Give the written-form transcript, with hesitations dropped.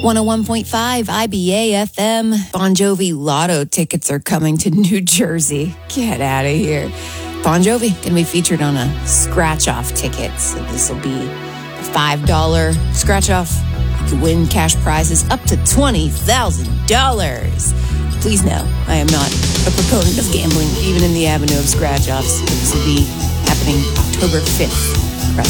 101.5 IBA FM. Bon Jovi Lotto tickets are coming to New Jersey. Get out of here. Bon Jovi going to be featured on a scratch-off ticket. So this will be a $5 scratch-off. You can win cash prizes up to $20,000. Please know, I am not a proponent of gambling, even in the avenue of scratch-offs. This will be happening October 5th.